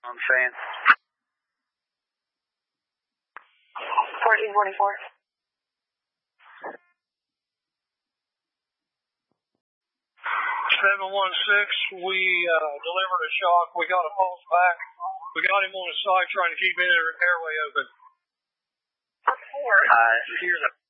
I'm saying. 1444. 716, we delivered a shock. We got a pulse back. We got him on his side trying to keep the airway open. Report. Here's a